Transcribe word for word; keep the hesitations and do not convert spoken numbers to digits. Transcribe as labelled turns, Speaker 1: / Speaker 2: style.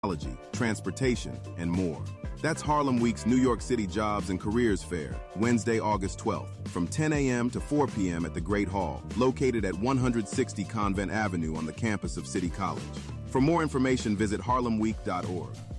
Speaker 1: technology, transportation, and more. That's Harlem Week's New York City Jobs and Careers Fair, Wednesday, August twelfth, from ten a m to four p m at the Great Hall, located at one sixty Convent Avenue on the campus of City College. For more information, visit harlem week dot org.